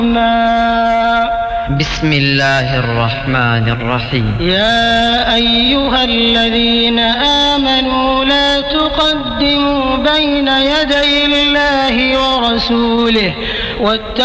بسم الله الرحمن الرحيم. يا أيها الذين آمنوا لا تقدموا بين يدي الله ورسوله